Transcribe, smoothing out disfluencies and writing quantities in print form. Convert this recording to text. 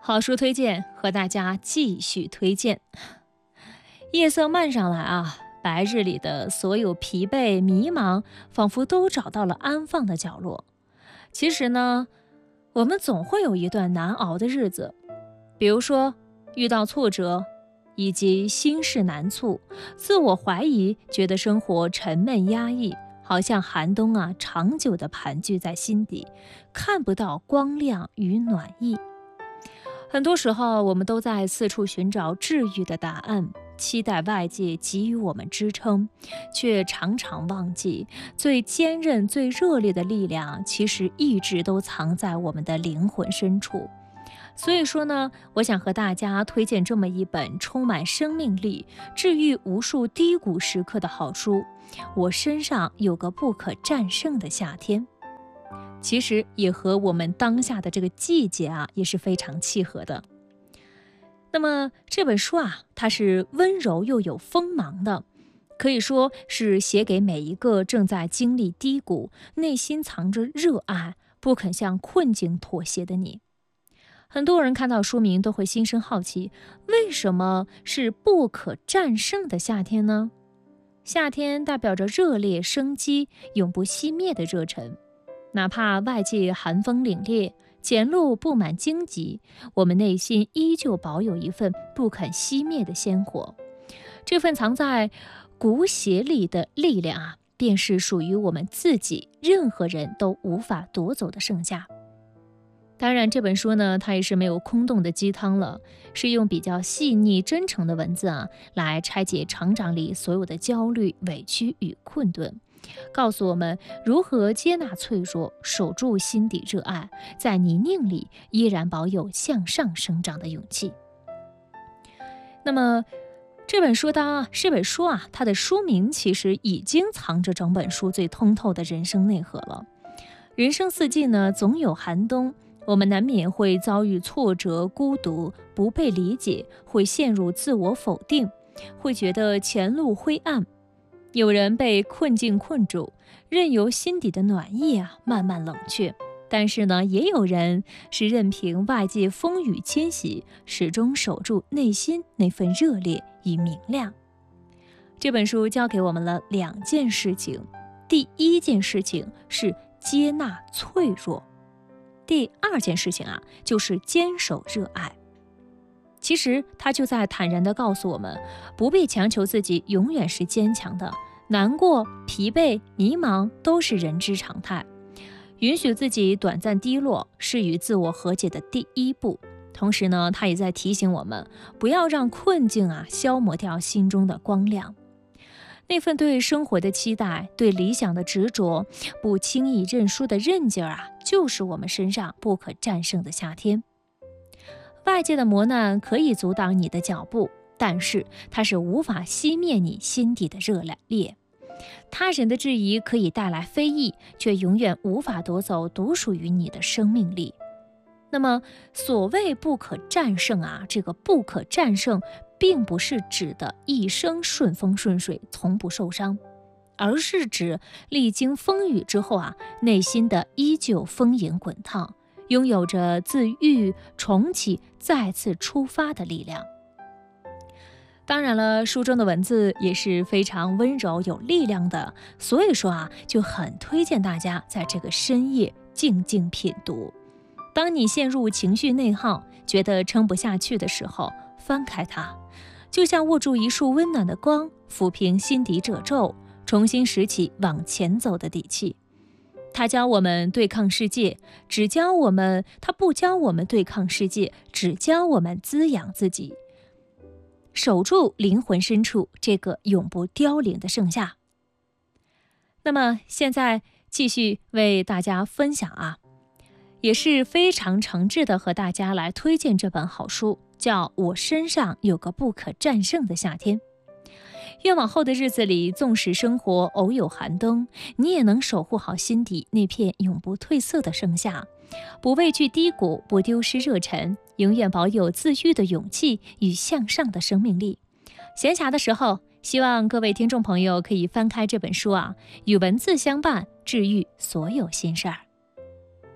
好书推荐和大家继续推荐。夜色漫上来啊，白日里的所有疲惫迷茫仿佛都找到了安放的角落。其实呢，我们总会有一段难熬的日子，比如说遇到挫折，以及心事难促，自我怀疑，觉得生活沉闷压抑，好像寒冬啊长久地盘踞在心底，看不到光亮与暖意。很多时候我们都在四处寻找治愈的答案，期待外界给予我们支撑，却常常忘记最坚韧最热烈的力量其实一直都藏在我们的灵魂深处。所以说呢，我想和大家推荐这么一本充满生命力、治愈无数低谷时刻的好书。我身上有个不可战胜的夏天，其实也和我们当下的这个季节啊也是非常契合的。那么这本书啊，它是温柔又有锋芒的，可以说是写给每一个正在经历低谷、内心藏着热爱、不肯向困境妥协的你。很多人看到书名都会心生好奇，为什么是不可战胜的夏天呢？夏天代表着热烈生机、永不熄灭的热忱，哪怕外界寒风凛冽，前路布满荆棘，我们内心依旧保有一份不肯熄灭的鲜活。这份藏在骨血里的力量啊，便是属于我们自己，任何人都无法夺走的盛夏。当然这本书呢，它也是没有空洞的鸡汤了，是用比较细腻真诚的文字啊，来拆解成长里所有的焦虑、委屈与困顿，告诉我们如何接纳脆弱，守住心底热爱，在泥泞里依然保有向上生长的勇气。那么这本书啊，它的书名其实已经藏着整本书最通透的人生内核了。人生四季呢，总有寒冬，我们难免会遭遇挫折、孤独、不被理解，会陷入自我否定，会觉得前路灰暗。有人被困境困住，任由心底的暖意啊慢慢冷却，但是呢，也有人是任凭外界风雨侵袭，始终守住内心那份热烈与明亮。这本书教给我们了2件事情，第一件事情是接纳脆弱，第2件事情啊，就是坚守热爱。其实他就在坦然地告诉我们，不必强求自己永远是坚强的，难过、疲惫、迷茫都是人之常态。允许自己短暂低落，是与自我和解的第一步。同时呢，他也在提醒我们，不要让困境啊消磨掉心中的光亮。那份对生活的期待，对理想的执着，不轻易认输的韧劲儿啊，就是我们身上不可战胜的夏天。外界的磨难可以阻挡你的脚步，但是它是无法熄灭你心底的热烈。他人的质疑可以带来非议，却永远无法夺走独属于你的生命力。那么所谓不可战胜啊，这个不可战胜并不是指的一生顺风顺水，从不受伤，而是指历经风雨之后啊，内心的依旧风盈滚烫，拥有着自愈、重启、再次出发的力量。当然了，书中的文字也是非常温柔有力量的，所以说啊，就很推荐大家在这个深夜静静品读。当你陷入情绪内耗，觉得撑不下去的时候，翻开它，就像握住一束温暖的光，抚平心底褶皱，重新拾起往前走的底气。他教我们对抗世界，他不教我们对抗世界，只教我们滋养自己，守住灵魂深处这个永不凋零的盛夏。那么现在继续为大家分享啊，也是非常诚挚的和大家来推荐这本好书，叫《我身上有个不可战胜的夏天》。愿往后的日子里，纵使生活偶有寒冬，你也能守护好心底那片永不褪色的盛夏，不畏惧低谷，不丢失热忱，永远保有自愈的勇气与向上的生命力。闲暇的时候，希望各位听众朋友可以翻开这本书啊，与文字相伴，治愈所有心事儿。